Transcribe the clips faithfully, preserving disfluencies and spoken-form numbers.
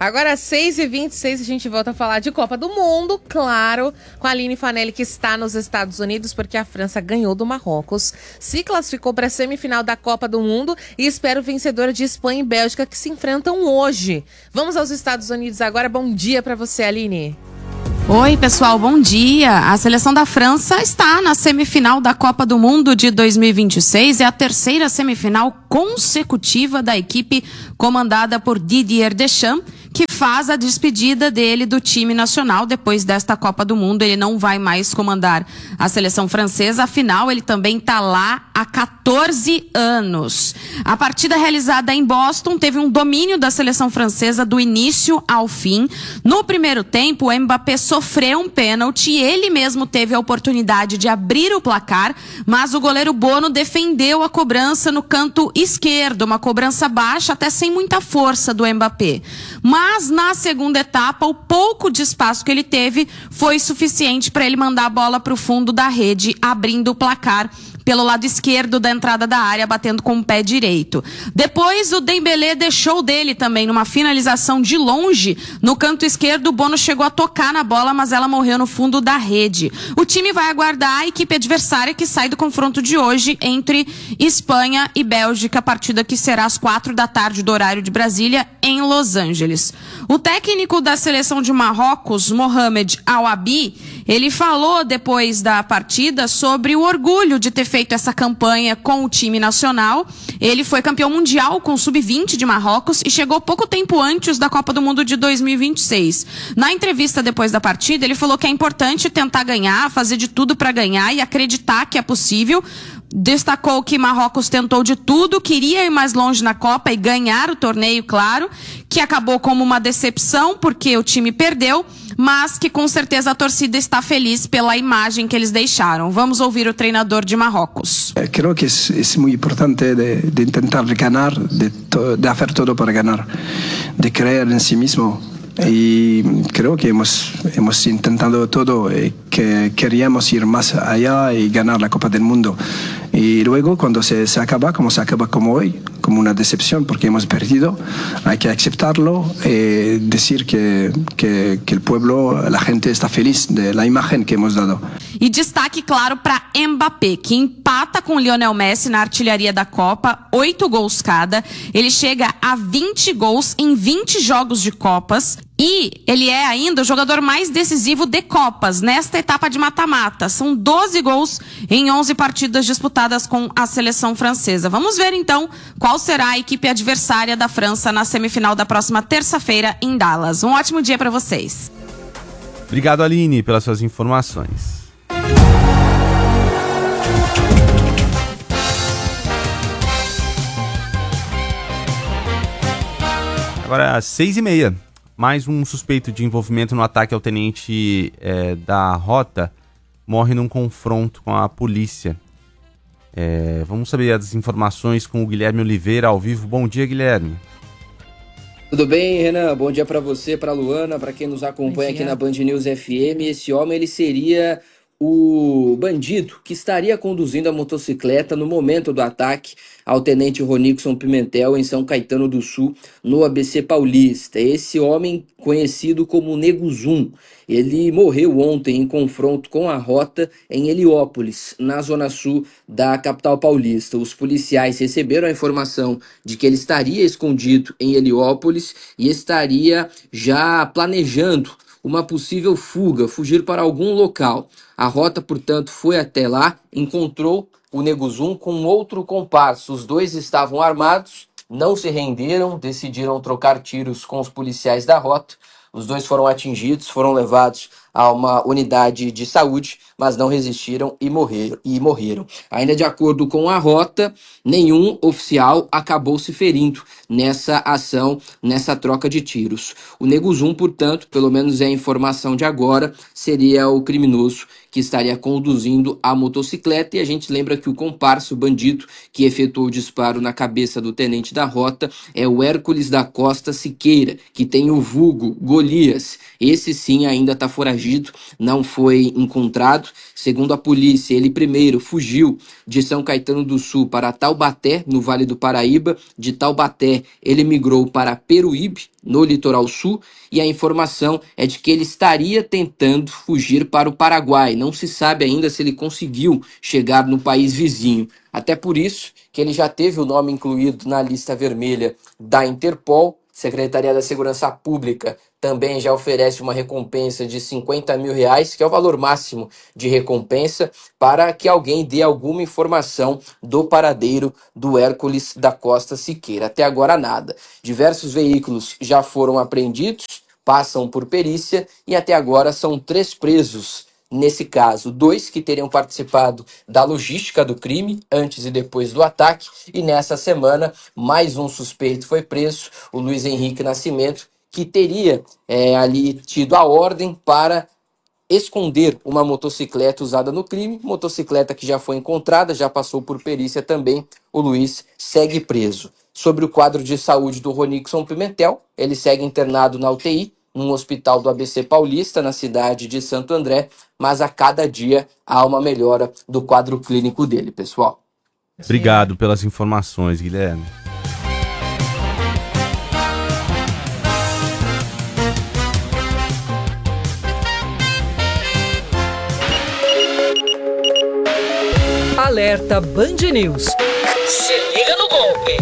Agora às seis e vinte e seis a gente volta a falar de Copa do Mundo, claro, com a Aline Fanelli, que está nos Estados Unidos, porque a França ganhou do Marrocos, se classificou para a semifinal da Copa do Mundo e espera o vencedor de Espanha e Bélgica, que se enfrentam hoje. Vamos aos Estados Unidos agora. Bom dia para você, Aline. Oi, pessoal, bom dia. A seleção da França está na semifinal da Copa do Mundo de dois mil e vinte e seis. É a terceira semifinal consecutiva da equipe comandada por Didier Deschamps, que faz a despedida dele do time nacional. Depois desta Copa do Mundo, ele não vai mais comandar a seleção francesa. Afinal, ele também está lá há quatorze anos. A partida realizada em Boston teve um domínio da seleção francesa do início ao fim. No primeiro tempo, o Mbappé sofreu um pênalti e ele mesmo teve a oportunidade de abrir o placar, mas o goleiro Bono defendeu a cobrança no canto esquerdo, uma cobrança baixa, até sem muita força do Mbappé. Mas na segunda etapa, o pouco de espaço que ele teve foi suficiente para ele mandar a bola para o fundo da rede, abrindo o placar pelo lado esquerdo da entrada da área, batendo com o pé direito. Depois, o Dembélé deixou dele também numa finalização de longe. No canto esquerdo, o Bono chegou a tocar na bola, mas ela morreu no fundo da rede. O time vai aguardar a equipe adversária que sai do confronto de hoje entre Espanha e Bélgica, partida que será às quatro da tarde do horário de Brasília, em Los Angeles. O técnico da seleção de Marrocos, Mohamed Al-Abi, ele falou depois da partida sobre o orgulho de ter feito essa campanha com o time nacional. Ele foi campeão mundial com o sub vinte de Marrocos e chegou pouco tempo antes da Copa do Mundo de dois mil e vinte e seis. Na entrevista depois da partida, ele falou que é importante tentar ganhar, fazer de tudo para ganhar e acreditar que é possível. Destacou que Marrocos tentou de tudo, queria ir mais longe na Copa e ganhar o torneio, claro, que acabou como uma decepção porque o time perdeu, mas que com certeza a torcida está feliz pela imagem que eles deixaram. Vamos ouvir o treinador de Marrocos. Creo que es, es muy importante de, de intentar ganar, de, to, de hacer todo para ganar, de creer en sí mismo. Y creo que hemos, hemos intentado todo, eh, que queríamos ir más allá y ganar la Copa del Mundo. Y luego cuando se, se acaba, como se acaba como hoy, como una decepción porque hemos perdido, hay que aceptarlo, eh, decir que, que, que el pueblo, la gente está feliz de la imagen que hemos dado. E destaque, claro, para Mbappé, que empata com Lionel Messi na artilharia da Copa, oito gols cada. Ele chega a vinte gols em vinte jogos de Copas. E ele é ainda o jogador mais decisivo de Copas nesta etapa de mata-mata. São doze gols em onze partidas disputadas com a seleção francesa. Vamos ver então qual será a equipe adversária da França na semifinal da próxima terça-feira em Dallas. Um ótimo dia para vocês. Obrigado, Aline, pelas suas informações. Agora, às seis e meia. Mais um suspeito de envolvimento no ataque ao tenente é, da Rota morre num confronto com a polícia. É, vamos saber as informações com o Guilherme Oliveira ao vivo. Bom dia, Guilherme. Tudo bem, Renan? Bom dia para você, para Luana, para quem nos acompanha aqui na Band News F M. Esse homem ele seria o bandido que estaria conduzindo a motocicleta no momento do ataque ao tenente Ronixon Pimentel em São Caetano do Sul, no A B C Paulista. Esse homem conhecido como Nego Zoom, ele morreu ontem em confronto com a Rota em Heliópolis, na zona sul da capital paulista. Os policiais receberam a informação de que ele estaria escondido em Heliópolis e estaria já planejando uma possível fuga, fugir para algum local. A Rota, portanto, foi até lá, encontrou o Nego Zoom com outro comparsa. Os dois estavam armados, não se renderam, decidiram trocar tiros com os policiais da Rota. Os dois foram atingidos, foram levados a uma unidade de saúde, mas não resistiram e morreram. E morreram. Ainda de acordo com a Rota, nenhum oficial acabou se ferindo nessa ação, nessa troca de tiros. O Nego Zoom, portanto, pelo menos é a informação de agora, seria o criminoso que estaria conduzindo a motocicleta. E a gente lembra que o comparsa, o bandido que efetuou o disparo na cabeça do tenente da Rota, é o Hércules da Costa Siqueira, que tem o vulgo Golias. Golias. Esse sim ainda está foragido, não foi encontrado. Segundo a polícia, ele primeiro fugiu de São Caetano do Sul para Taubaté, no Vale do Paraíba. De Taubaté, ele migrou para Peruíbe, no litoral sul, e a informação é de que ele estaria tentando fugir para o Paraguai. Não se sabe ainda se ele conseguiu chegar no país vizinho. Até por isso que ele já teve o nome incluído na lista vermelha da Interpol. Secretaria da Segurança Pública também já oferece uma recompensa de cinquenta mil reais, que é o valor máximo de recompensa, para que alguém dê alguma informação do paradeiro do Hércules da Costa Siqueira. Até agora nada. Diversos veículos já foram apreendidos, passam por perícia e até agora são três presos. Nesse caso, dois que teriam participado da logística do crime antes e depois do ataque, e nessa semana mais um suspeito foi preso, o Luiz Henrique Nascimento, que teria é, ali tido a ordem para esconder uma motocicleta usada no crime, motocicleta que já foi encontrada, já passou por perícia também. O Luiz segue preso. Sobre o quadro de saúde do Ronixon Pimentel, ele segue internado na U T I, num hospital do A B C Paulista, na cidade de Santo André, mas a cada dia há uma melhora do quadro clínico dele, pessoal. Obrigado pelas informações, Guilherme. Alerta Band News. Se liga no golpe.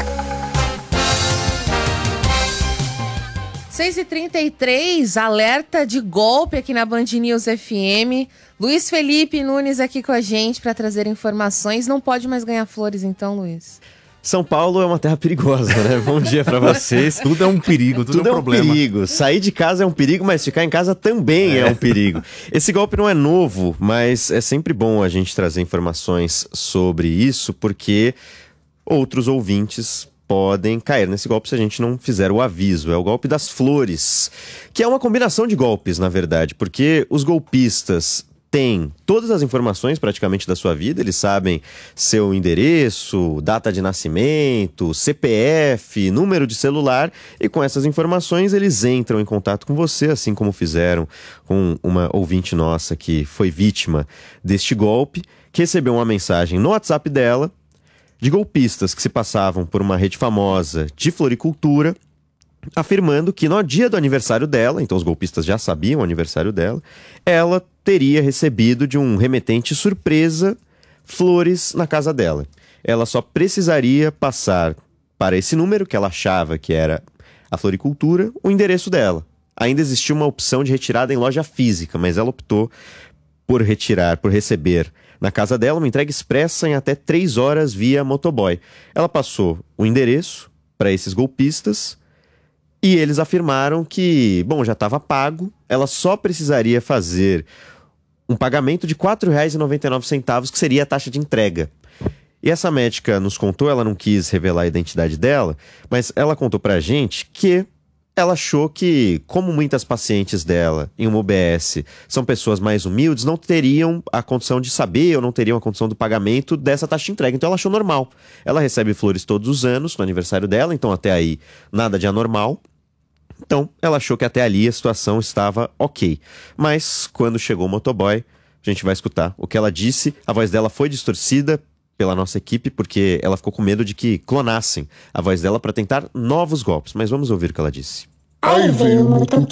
seis e trinta e três, alerta de golpe aqui na Band News F M. Luiz Felipe Nunes aqui com a gente para trazer informações. Não pode mais ganhar flores então, Luiz? São Paulo é uma terra perigosa, né? Bom dia pra vocês. Tudo é um perigo, tudo, tudo é um é um problema. perigo. Sair de casa é um perigo, mas ficar em casa também é, é um perigo. Esse golpe não é novo, mas é sempre bom a gente trazer informações sobre isso, porque outros ouvintes podem cair nesse golpe se a gente não fizer o aviso. É o golpe das flores, que é uma combinação de golpes, na verdade, porque os golpistas têm todas as informações praticamente da sua vida, eles sabem seu endereço, data de nascimento, C P F, número de celular, e com essas informações eles entram em contato com você, assim como fizeram com uma ouvinte nossa que foi vítima deste golpe, que recebeu uma mensagem no WhatsApp dela de golpistas que se passavam por uma rede famosa de floricultura, afirmando que no dia do aniversário dela, então os golpistas já sabiam o aniversário dela, ela teria recebido de um remetente surpresa flores na casa dela. Ela só precisaria passar para esse número, que ela achava que era a floricultura, o endereço dela. Ainda existia uma opção de retirada em loja física, mas ela optou por retirar, por receber na casa dela uma entrega expressa em até três horas via motoboy. Ela passou o endereço para esses golpistas e eles afirmaram que, bom, já estava pago, ela só precisaria fazer um pagamento de quatro reais e noventa e nove centavos, que seria a taxa de entrega. E essa médica nos contou, ela não quis revelar a identidade dela, mas ela contou pra gente que ela achou que, como muitas pacientes dela em uma U B S são pessoas mais humildes, não teriam a condição de saber ou não teriam a condição do pagamento dessa taxa de entrega. Então ela achou normal. Ela recebe flores todos os anos no aniversário dela, então até aí nada de anormal. Então ela achou que até ali a situação estava ok. Mas quando chegou o motoboy, a gente vai escutar o que ela disse. A voz dela foi distorcida pela nossa equipe, porque ela ficou com medo de que clonassem a voz dela para tentar novos golpes. Mas vamos ouvir o que ela disse. Aí veio o motoqueiro